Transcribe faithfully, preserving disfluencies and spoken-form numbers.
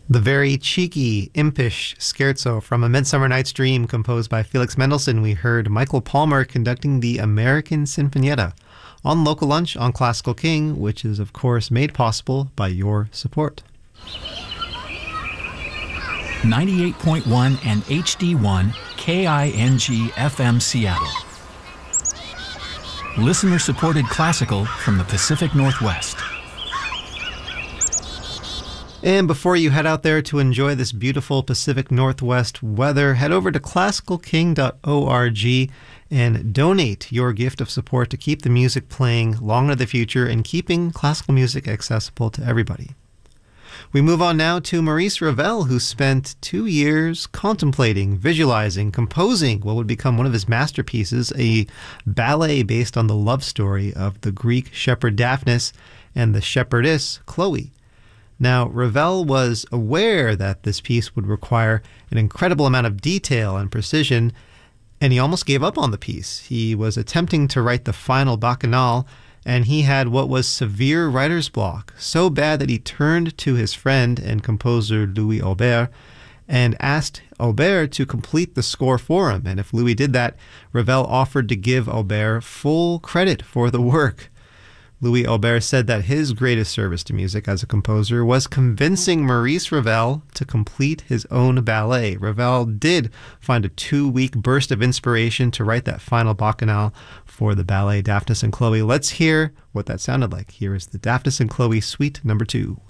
The very cheeky, impish scherzo from A Midsummer Night's Dream, composed by Felix Mendelssohn. We heard Michael Palmer conducting the American Sinfonietta on Local Lunch on Classical King, which is, of course, made possible by your support. ninety-eight point one and H D one K I N G F M Seattle. Listener-supported classical from the Pacific Northwest. And before you head out there to enjoy this beautiful Pacific Northwest weather, head over to classical king dot org and donate your gift of support to keep the music playing long into the future and keeping classical music accessible to everybody. We move on now to Maurice Ravel, who spent two years contemplating, visualizing, composing what would become one of his masterpieces, a ballet based on the love story of the Greek shepherd Daphnis and the shepherdess Chloe. Now, Ravel was aware that this piece would require an incredible amount of detail and precision, and he almost gave up on the piece. He was attempting to write the final Bacchanal, and he had what was severe writer's block, so bad that he turned to his friend and composer Louis Aubert and asked Aubert to complete the score for him. And if Louis did that, Ravel offered to give Aubert full credit for the work. Louis Aubert said that his greatest service to music as a composer was convincing Maurice Ravel to complete his own ballet. Ravel did find a two-week burst of inspiration to write that final Bacchanal for the ballet Daphnis and Chloe. Let's hear what that sounded like. Here is the Daphnis and Chloe Suite number two.